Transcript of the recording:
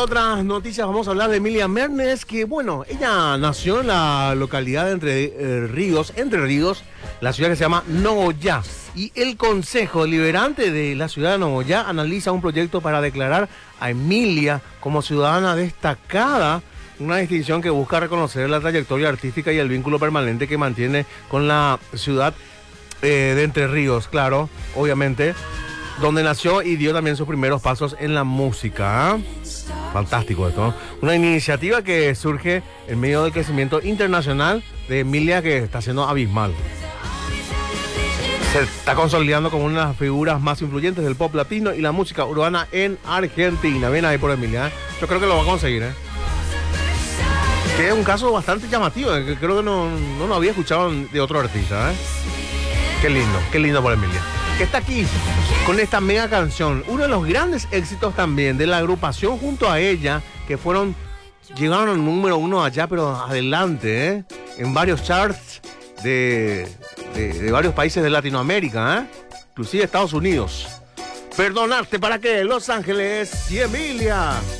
otras noticias vamos a hablar de Emilia Mernes, que bueno, ella nació en la localidad de Entre Ríos, la ciudad que se llama Nogoyá. Y el Consejo Deliberante de la ciudad de Nogoyá analiza un proyecto para declarar a Emilia como ciudadana destacada, una distinción que busca reconocer la trayectoria artística y el vínculo permanente que mantiene con la ciudad de Entre Ríos, claro, obviamente, donde nació y dio también sus primeros pasos en la música. Fantástico esto, ¿no? Una iniciativa que surge en medio del crecimiento internacional de Emilia, que está siendo abismal. Se está consolidando como una de las figuras más influyentes del pop latino y la música urbana en Argentina. Ven ahí por Emilia, ¿eh? Yo creo que lo va a conseguir, ¿eh? Que es un caso bastante llamativo, que creo que no lo había escuchado de otro artista, ¿eh? Qué lindo por Emilia. Que está aquí con esta mega canción. Uno de los grandes éxitos también de la agrupación junto a ella, que llegaron al número 1 allá, pero adelante, ¿eh? En varios charts de varios países de Latinoamérica, ¿eh? Inclusive Estados Unidos. Perdonarte para qué, Los Ángeles y Emilia.